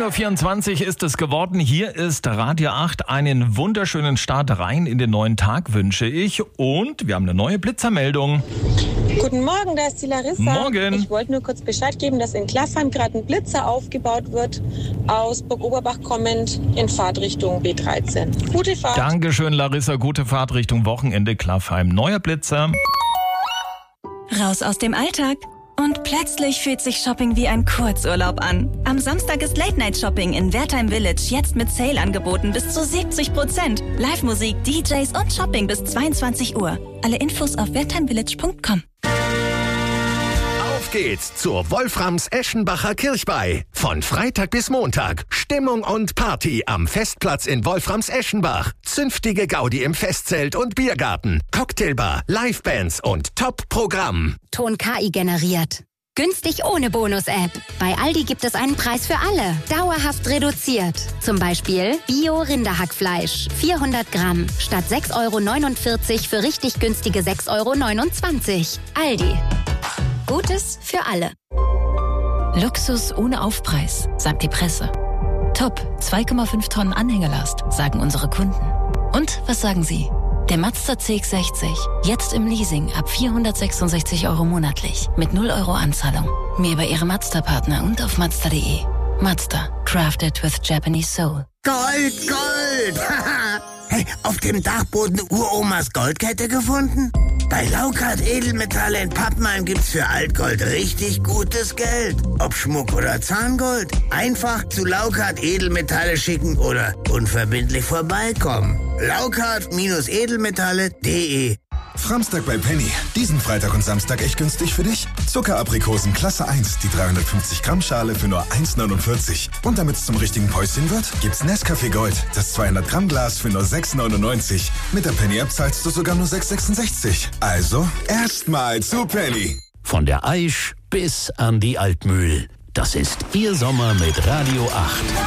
9.24 Uhr ist es geworden. Hier ist Radio 8. Einen wunderschönen Start rein in den neuen Tag wünsche ich. Und wir haben eine neue Blitzermeldung. Guten Morgen, da ist die Larissa. Morgen. Ich wollte nur kurz Bescheid geben, dass in Klaffheim gerade ein Blitzer aufgebaut wird, aus Burg Oberbach kommend in Fahrtrichtung B13. Gute Fahrt. Dankeschön, Larissa. Gute Fahrt Richtung Wochenende Klaffheim. Neuer Blitzer. Raus aus dem Alltag. Und plötzlich fühlt sich Shopping wie ein Kurzurlaub an. Am Samstag ist Late-Night-Shopping in Wertheim Village jetzt mit Sale-Angeboten bis zu 70%. Live-Musik, DJs und Shopping bis 22 Uhr. Alle Infos auf wertheimvillage.com. Auf geht's zur Wolframs-Eschenbacher Kirchweih. Von Freitag bis Montag. Stimmung und Party am Festplatz in Wolframs-Eschenbach. Zünftige Gaudi im Festzelt und Biergarten. Cocktailbar, Livebands und Top-Programm. Ton KI generiert. Günstig ohne Bonus-App. Bei Aldi gibt es einen Preis für alle. Dauerhaft reduziert. Zum Beispiel Bio-Rinderhackfleisch. 400 Gramm. Statt 6,49 € für richtig günstige 6,29 €. Aldi. Gutes für alle. Luxus ohne Aufpreis, sagt die Presse. Top, 2,5 Tonnen Anhängelast, sagen unsere Kunden. Und was sagen Sie? Der Mazda CX-60, jetzt im Leasing ab 466 € monatlich, mit 0 € Anzahlung. Mehr bei Ihrem Mazda-Partner und auf Mazda.de. Mazda, crafted with Japanese soul. Gold, Gold! Hey, auf dem Dachboden Uromas Goldkette gefunden? Bei Laukart Edelmetalle in Pappenheim gibt's für Altgold richtig gutes Geld. Ob Schmuck oder Zahngold. Einfach zu Laukart Edelmetalle schicken oder unverbindlich vorbeikommen. Laukart-edelmetalle.de. Framstag bei Penny. Diesen Freitag und Samstag echt günstig für dich. Zuckeraprikosen Klasse 1, die 350 Gramm Schale für nur 1,49. Und damit es zum richtigen Päuschen wird, gibt's Nescafé Gold, das 200 Gramm Glas für nur 6,99. Mit der Penny App zahlst du sogar nur 6,66. Also erstmal zu Penny. Von der Aisch bis an die Altmühl. Das ist Ihr Sommer mit Radio 8.